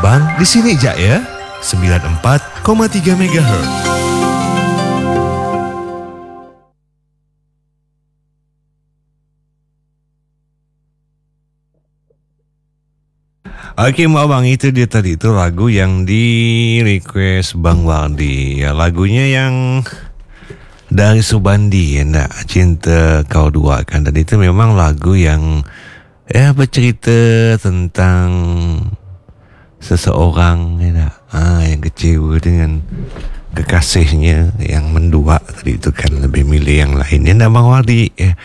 Abang di sini je ya. 94,3 MHz. Okey Mak Abang, itu dia tadi tu lagu yang di request Bang Wardi. Ya, lagunya yang dari Subandi ya, nak Cinta Kau Dua kan. Dan itu memang lagu yang bercerita tentang seseorang ya, yang kecewa dengan kekasihnya yang mendua tadi itu kan, lebih milih yang lainnya. Nak Bang Wardi ya.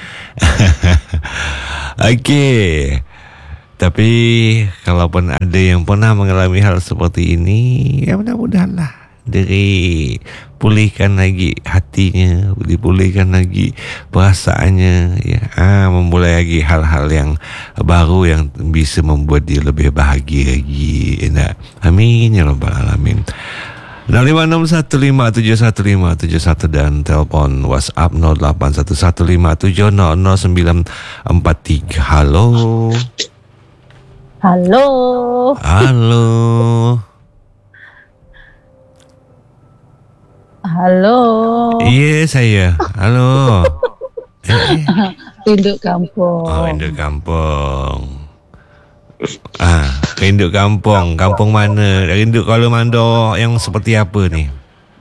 Okey. Tapi kalaupun ada yang pernah mengalami hal seperti ini, ya mudah-mudahanlah dipulihkan lagi hatinya, dipulihkan lagi perasaannya, ya, memulai lagi hal-hal yang baru yang bisa membuat dia lebih bahagia lagi. Ya, amin ya rabbal alamin. 0561571571 dan telefon WhatsApp 0811500943. Halo. Halo. Halo. Halo. Iya saya. Halo. Induk kampung. Oh, induk kampung. Induk kampung. Kampung mana? Induk Kuala Mandor yang seperti apa ni?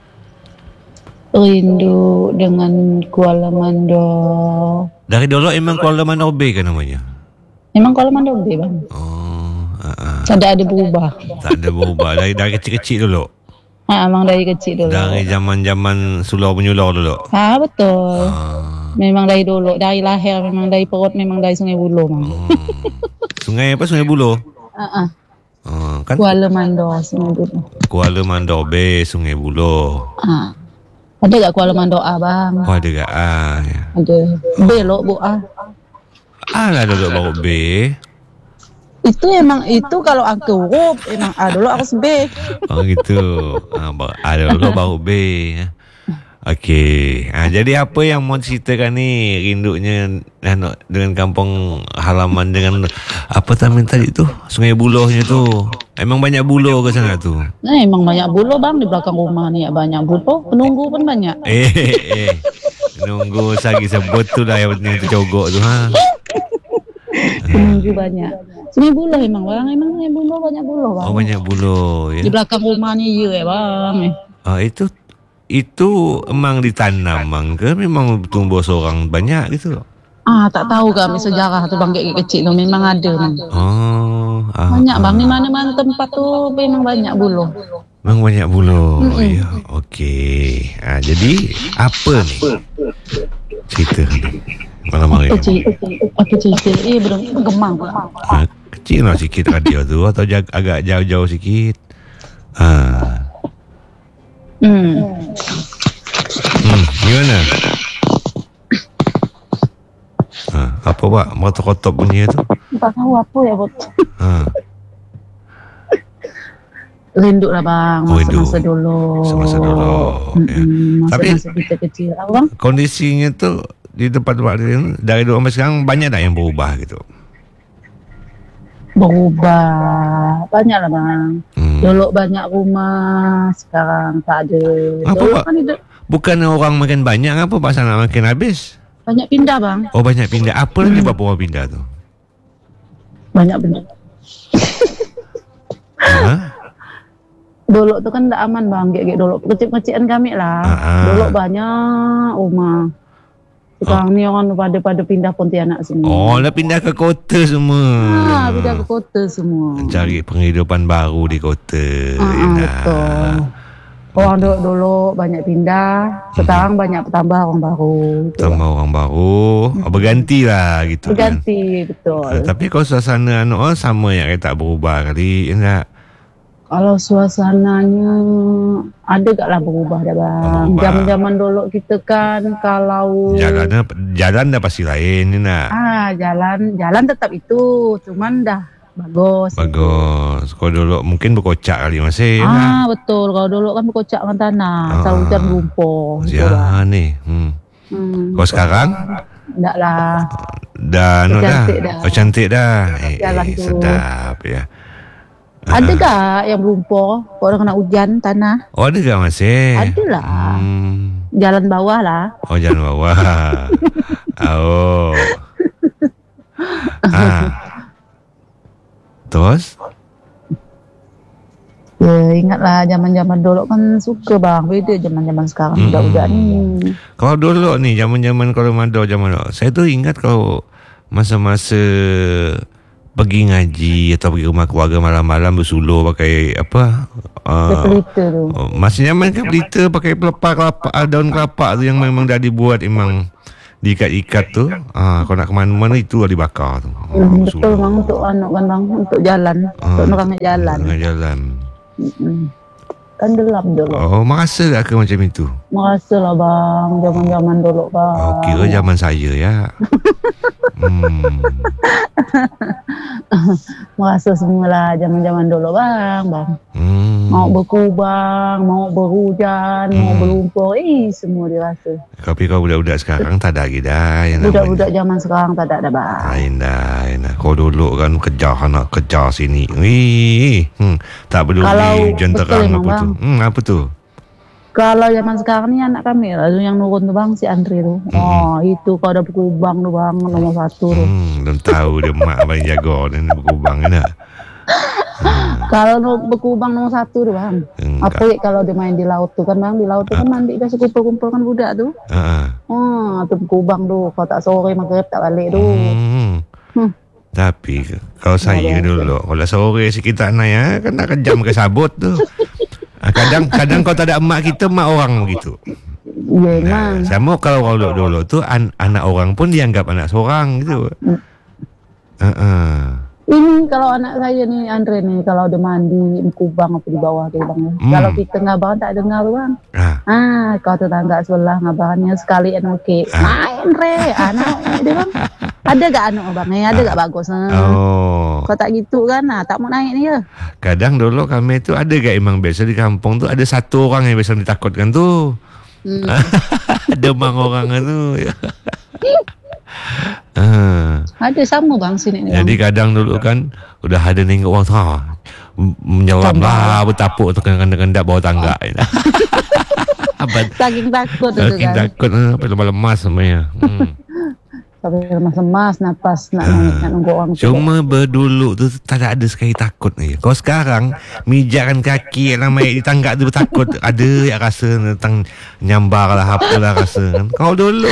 Rindu dengan Kuala Mandor. Dari dulu emang Kuala Mandor B kan namanya? Memang Kuala Mandor B bang. Tak ada berubah. Tak ada berubah. Dari kecil-kecil dulu. Memang dari kecil dulu. Dari zaman-zaman sulur penyulur dulu. Betul. Memang dari dulu, dari lahir, memang dari perut, memang dari Sungai Buloh. Sungai apa? Sungai Buloh? Kan? Kuala Mandor, Sungai Buloh. Kuala Mandor B, Sungai Buloh. Ada tak Kuala Mandor A bang? Oh, ada tak? Ya. Ada. B lo, bu A. Lah duduk baru B. Itu emang itu kalau aku huruf emang A dulu harus B. Oh gitu. Ada dulu baru B. Okey. Jadi apa yang mau ceritakan ni, rindunya dengan kampung halaman, dengan apa tadi tu? Sungai Bulohnya tu. Emang banyak buloh ke sana tu? Emang banyak buloh bang di belakang rumah ni, banyak buloh. Penunggu pun banyak. Nunggu sagi sebut tu dah yang penting tercogok tu Penunggu banyak. Sungai Buloh emang bang, Sungai Buloh banyak buloh bang. Oh banyak buloh ya. Di belakang rumah ni ya bang. Itu emang ditanam bang ke memang tumbuh seorang banyak gitu? Tak tahu kami sejarah tu bang, kayak kecil tu memang ada bang. Banyak bang, di mana-mana tempat tu memang banyak buloh. Memang banyak buloh. Ya, okey. Jadi apa ni cerita ni malam hari ni? Aku cerita belum gemang pula. Kecil lah sikit radio tu atau agak jauh-jauh sikit. Gimana? Apa pak? Motor-kotor bunyi tu? Tak tahu apa ya bot. Rindu lah bang, masa-masa dulu. Masa-masa dulu. Masa-masa kita kecil lah bang. Kondisinya tu di tempat-tempat dari dulu sampai sekarang banyak tak yang berubah gitu? Berubah banyak lah bang. Dulu banyak rumah, sekarang tak ada. Apa pak? Kan bukan orang makin banyak, apa pasal nak makin habis? Banyak pindah bang. Oh banyak pindah. Apa yang sebab orang pindah tu? Banyak pindah. Dulu tu kan tak aman bang, kayak dulu kecil-kecilan kami lah. Dulu banyak rumah. Sekarang ni orang pada pindah Pontianak semua. Oh, dah pindah ke kota semua. Pindah ke kota semua. Cari penghidupan baru di kota. Betul. Orang dulu banyak pindah, sekarang banyak bertambah orang baru. Tambah orang baru, bergantilah gitu. Berganti, betul. Tapi kalau suasana sama yang tak berubah kali, enggak? Kalau suasananya ada gak lah berubah dah bang. Zaman-zaman dulu kita kan kalau jalan dah pasti lain ni nak. Jalan tetap itu, cuman dah bagus. Kalau dulu mungkin berkocak kali masih. Betul. Kalau dulu kan berkocak dengan tanah, hujan lumpur. Ya ni. Kalau sekarang? Enggak lah. Dah cantik dah. Jalan tu. Sedap ya. Ada gak yang lumpur kalau kena hujan tanah? Oh, ada gak masih? Ada lah. Jalan bawah lah. Oh, jalan bawah. Oh. Terus? Ya, ingatlah zaman-zaman dulu kan suka bang. Beda zaman-zaman sekarang. Budak-budak ni. Kalau dulu ni, zaman-zaman kalau Mado zaman dulu, saya tu ingat kalau masa-masa pergi ngaji atau pergi rumah keluarga malam-malam bersuluh pakai apa? Pelita tu. Masa zaman kan pelita pakai pelepah kelapa, daun kelapa tu yang memang dah dibuat memang diikat-ikat tu. Kalau nak ke mana-mana itu dah dibakar tu. Betul bang, untuk anak kan bang, untuk jalan, untuk nerangnya jalan. Jalan. Kan gelap dulu. Oh, merasa tak ke macam itu? Merasa lah bang, zaman-zaman dulu bang. Oh, kira zaman saya ya. Merasa semualah zaman-zaman dulu bang. Mau berkubang, mau berhujan, mau berlumpur, semua dirasa. Tapi kalau budak-budak sekarang tak ada lagi dah. Budak-budak zaman sekarang tak ada bang. Lain dah. Kalau dulu kan kejar anak, kejar sini. Tak peduli jenterang apa tu. Apa tu? Kalau zaman sekarang ni anak kami lalu yang nurun tu bang, si Andri tu. Itu kalau ada berkubang tu bang, nomor 1 tu. Belum tahu dia mak abang jaga dan berkubang kan tak? Kalau berkubang nomor 1 tu bang. Apa kalau dia main di laut tu kan bang, di laut tu kan mandi biasa kumpul-kumpul kan budak tu. Tu berkubang tu, kalau tak sore maghrib tak balik tu. Tapi kalau saya dulu, kalau sore sikit tak naik kan nak kejam ke sabut tu. Kadang kau tak ada emak kita, mak orang begitu. Ya memang. Sama kalau dulu tu anak orang pun dianggap anak seorang gitu. Ini kalau anak saya ni Andre ni, kalau dia mandi kubang apa di bawah tu bang. Kalau kita ngabaran tak dengar tu bang. Kau tetangga sebelah ngabarannya sekali okey. Main re anak dia bang. Ada gak anak bang? Ada gak bagus? Kau tak gitu kan? Tak mau naik ni ya. Kadang dulu kami tu ada gak emang biasa di kampung tu ada satu orang yang biasa ditakutkan tu. Demang orang tu. Ada sama bang sini ni. Jadi kadang dulu kan udah ada tengok orang menyelam lah bertapuk tu kendap bawah tangga. Saking takut tu kan. Saking takut lemas semuanya. Sampai lemas-lemas napas nak nunggu orang tu. Cuma berdulu tu tak ada sekali takut ni. Kau sekarang mijakkan kaki nak main di tangga tu takut. Ada yang rasa tentang nyambar lah apalah rasa kan. Kau dulu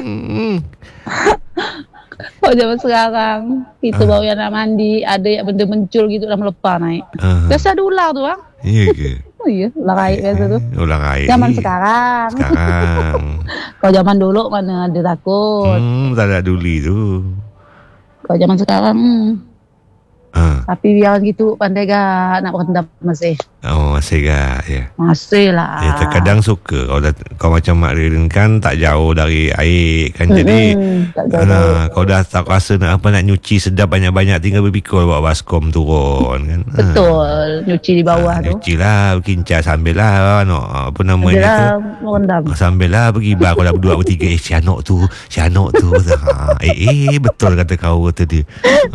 Kau zaman sekarang kita baru yang nak mandi, ada yang benda mencul gitu dah melepah naik. Biasa ada ular tu bang. Iya ke? Oh iya, ular air biasa tu. Ular air. Zaman sekarang. Kalau zaman dulu mana ada takut. Tak ada duli tu. Kalau zaman sekarang tapi biar gitu pandai gak nak berendam masih. Oh masih gak ya. Masih lah. Ya terkadang suka kau macam Mak Ririn kan tak jauh dari air kan jadi kau dah tak rasa nak nyuci sedap banyak-banyak tinggal berpikul bawa baskom turun kan. Betul nyuci di bawah tu. Nyuci lah berkincah sambil lah apa namanya tu merendam. Sambil lah pergi bar kau dah berdua bertiga si anak tu betul kata kau kata dia.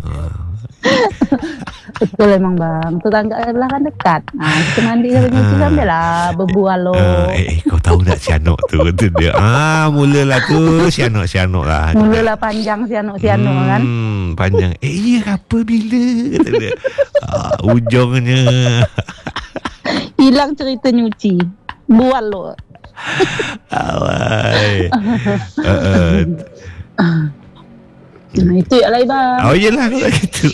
Betul emang bang, tetangga sebelah kan dekat. Kita mandi sambil sambil lah berbual lo. Kau tahu tak si anak tu kata dia. Mulalah tu si anak lah. Mulalah panjang si anak kan. Panjang. Iya apa bila kata dia. Ujungnya hilang cerita nyuci. Bual lo. Awai. Itu ya lah bang. Oh iyalah kalau gitu.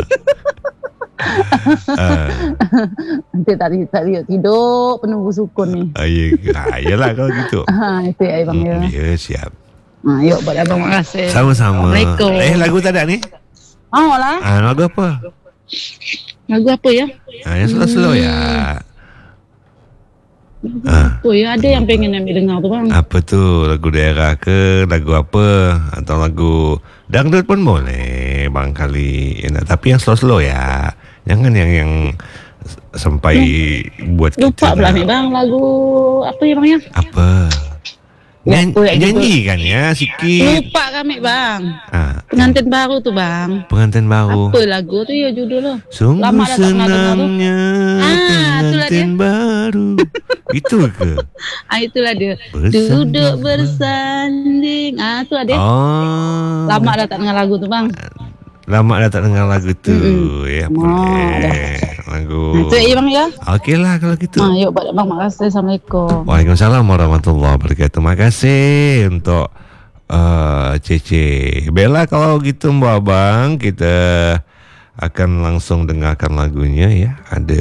Nanti tadi tidur penunggu sukun ni. Iyalah kalau gitu. Itu ya bang ya. Ya siap. Yuk buat abang makasih. Sama-sama. Assalamualaikum. Lagu tak ada ni? Lah. Lagu apa? Lagu apa ya? Yang slow-slow ya. Ada yang pengen ambil dengar tu bang. Apa tu? Lagu daerah ke? Lagu apa? Atau lagu dangdut pun boleh bang kali. Tapi yang slow-slow ya. Jangan yang sampai buat lupa kita pula ni bang lagu apa ya bang ya? Apa? Nyanyi kan ya sikit. Lupa kami bang. Pengantin baru tuh bang. Pengantin baru. Apa lagu tuh ya judulnya? Sungguh senangnya pengantin baru. Itu ke? Itulah dia. Duduk bersanding. Itu ada. Lama dah tak dengar lagu tuh bang. Lama dah tak dengar lagu tu. Ya boleh. Lagu. Itu ya bang ya. Okey lah kalau gitu. Yuk bang, makasih. Assalamualaikum. Waalaikumsalam warahmatullahi wabarakatuh. Makasih untuk Cece. Bella kalau gitu Mbak Abang, kita akan langsung dengarkan lagunya ya. Ada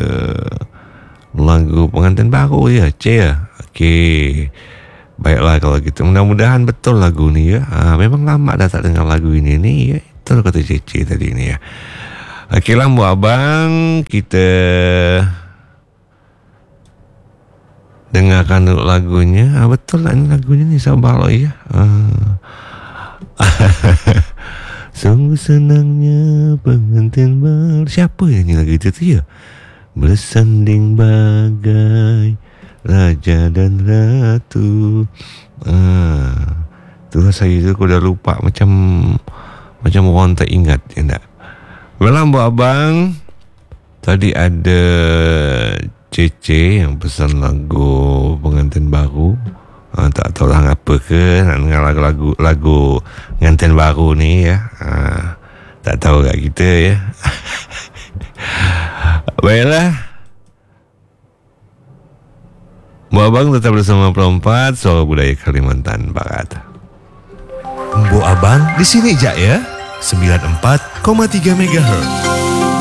lagu pengantin baru ya, C ya. Okey. Baiklah kalau gitu. Mudah-mudahan betul lagu ni ya. Memang lama dah tak dengar lagu ini nih ya. Betul kata Cece tadi ni ya. Okeylah Mbak Abang, kita dengarkan dulu lagunya. Betul lah ni lagunya ni, sabar lah ya. Sungguh senangnya pengantin baru. Siapa yang nyanyi lagu itu tu ya? Bersanding bagai raja dan ratu. Tu saya tu aku dah lupa macam orang tak ingat ya tak. Malam Mbak Abang, tadi ada Cece yang pesan lagu pengantin baru. Tak tahu lah apa ke nak dengar lagu pengantin baru ni ya. Tak tahu kat kita ya. Baiklah, Mbak Abang tetap bersama Perempat Suara Budaya Kalimantan Barat. Mbak Abang di sini je ya. 94,3 MHz.